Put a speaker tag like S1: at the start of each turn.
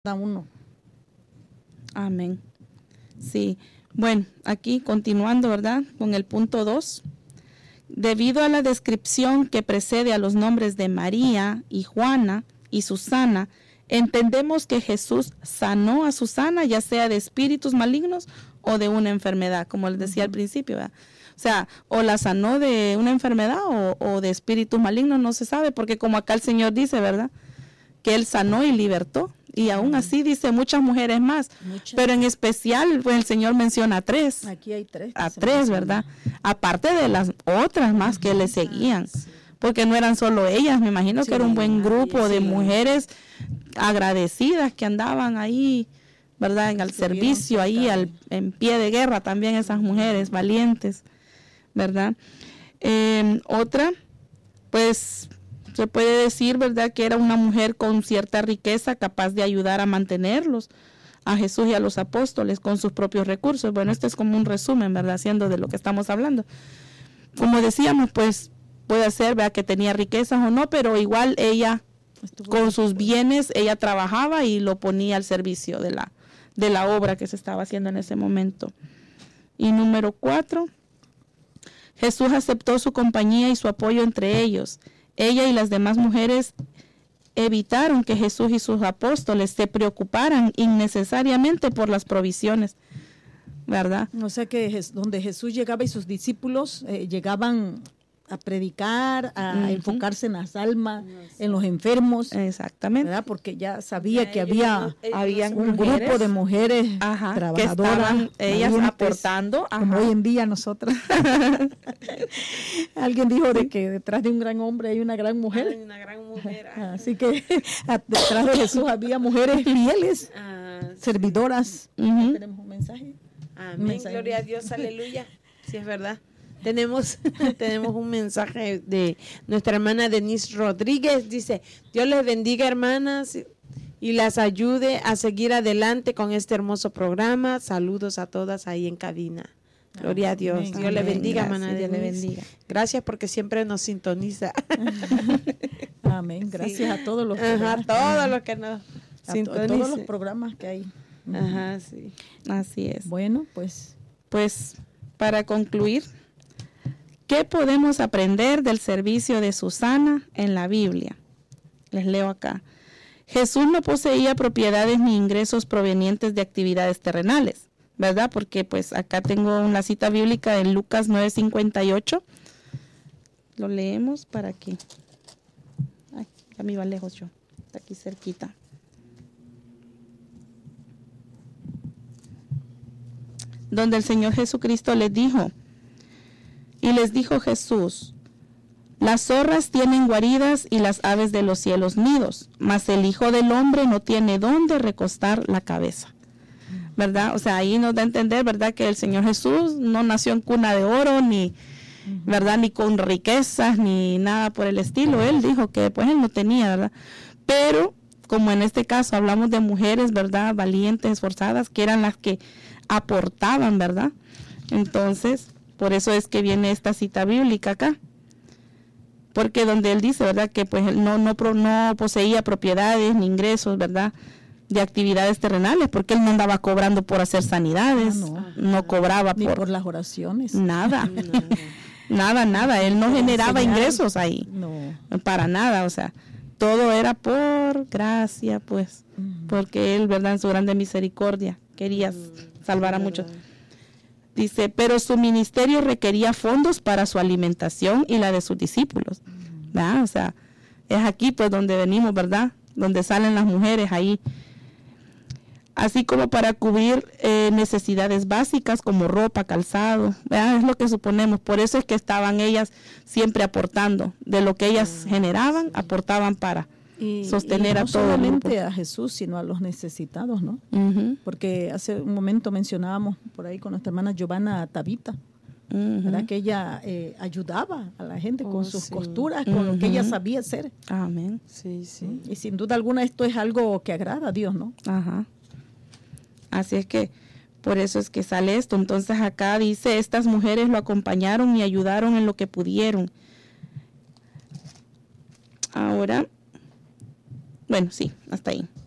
S1: cada uno.
S2: Amén. Sí. Bueno, aquí continuando, ¿verdad? Con el punto 2. Debido a la descripción que precede a los nombres de María y Juana y Susana, entendemos que Jesús sanó a Susana, ya sea de espíritus malignos o de una enfermedad, como les decía al principio, ¿verdad? O sea, o la sanó de una enfermedad o de espíritus malignos, no se sabe, porque como acá el Señor dice, ¿verdad? Que Él sanó y libertó. Y aún así dice muchas mujeres más, pero en especial pues el Señor menciona a 3.
S1: Aquí hay 3.
S2: A 3, ¿verdad? Aparte de las otras más que le seguían, porque no eran solo ellas, me imagino que era un buen grupo de mujeres agradecidas que andaban ahí, ¿verdad? En el servicio, ahí en pie de guerra también esas mujeres valientes, ¿verdad? Otra, pues se puede decir, ¿verdad?, que era una mujer con cierta riqueza, capaz de ayudar a mantenerlos, a Jesús y a los apóstoles, con sus propios recursos. Bueno, esto es como un resumen, ¿verdad?, siendo de lo que estamos hablando. Como decíamos, pues puede ser, ¿verdad?, que tenía riquezas o no, pero igual ella, con sus bienes, ella trabajaba y lo ponía al servicio de la obra que se estaba haciendo en ese momento. Y número 4, Jesús aceptó su compañía y su apoyo entre ellos. Ella y las demás mujeres evitaron que Jesús y sus apóstoles se preocuparan innecesariamente por las provisiones, ¿verdad?
S1: O sea que donde Jesús llegaba y sus discípulos llegaban a predicar, a enfocarse en las almas, en los enfermos.
S2: Exactamente.
S1: ¿Verdad? Porque ya sabía que había un
S2: mujeres,
S1: grupo de mujeres trabajadoras,
S2: que estaban ellas aportando.
S1: Como hoy en día nosotras. Alguien dijo de que detrás de un gran hombre hay una gran mujer.
S3: Hay una gran mujer.
S1: Así que detrás de Jesús había mujeres fieles, servidoras. Tenemos un mensaje.
S3: Amén, gloria a Dios, aleluya. Sí, es verdad. Tenemos un mensaje de nuestra hermana Denise Rodríguez. Dice: Dios les bendiga, hermanas, y las ayude a seguir adelante con este hermoso programa. Saludos a todas ahí en cabina. Gloria a Dios.
S1: Amén.
S3: Dios le bendiga, hermana
S2: Dios le
S3: Denise.
S2: bendiga.
S3: Gracias porque siempre nos sintoniza.
S1: Amén. Gracias a todos los que
S3: todos los que nos sintonizan.
S1: Todos los programas que hay.
S3: Ajá, sí.
S2: Así es.
S1: Bueno, pues
S2: para concluir, ¿qué podemos aprender del servicio de Susana en la Biblia? Les leo acá. Jesús no poseía propiedades ni ingresos provenientes de actividades terrenales, ¿verdad? Porque pues acá tengo una cita bíblica en Lucas 9:58. Lo leemos para que... Ay, ya me iba lejos yo. Está aquí cerquita. Donde el Señor Jesucristo les dijo... Y les dijo Jesús: las zorras tienen guaridas y las aves de los cielos nidos, mas el Hijo del Hombre no tiene dónde recostar la cabeza. ¿Verdad? O sea, ahí nos da a entender, ¿verdad?, que el Señor Jesús no nació en cuna de oro, ni, ¿verdad?, ni con riquezas, ni nada por el estilo. Él dijo que pues él no tenía, ¿verdad? Pero, como en este caso hablamos de mujeres, ¿verdad?, valientes, esforzadas, que eran las que aportaban, ¿verdad? Entonces... por eso es que viene esta cita bíblica acá. Porque donde él dice, ¿verdad?, que pues él no poseía propiedades ni ingresos, ¿verdad?, de actividades terrenales, porque él no andaba cobrando por hacer sanidades, no cobraba
S1: ni por las oraciones.
S2: Nada. Nada. Él no generaba ingresos ahí.
S1: No.
S2: Para nada, o sea, todo era por gracia, pues, porque él, ¿verdad?, en su grande misericordia quería salvar a muchos. Dice, pero su ministerio requería fondos para su alimentación y la de sus discípulos, ¿verdad? O sea, es aquí pues donde venimos, ¿verdad? Donde salen las mujeres ahí. Así como para cubrir necesidades básicas como ropa, calzado, ¿verdad? Es lo que suponemos. Por eso es que estaban ellas siempre aportando. De lo que ellas generaban, aportaban para sostener a todo el grupo.
S1: No solamente a Jesús, sino a los necesitados, ¿no? Porque hace un momento mencionábamos por ahí con nuestra hermana Giovanna Tabita, ¿verdad?, que ella ayudaba a la gente con sus costuras, con lo que ella sabía hacer.
S2: Amén.
S3: Sí, sí.
S1: Y sin duda alguna esto es algo que agrada a Dios, ¿no?
S2: Ajá. Así es que por eso es que sale esto. Entonces acá dice, estas mujeres lo acompañaron y ayudaron en lo que pudieron. Ahora... bueno, sí, hasta ahí.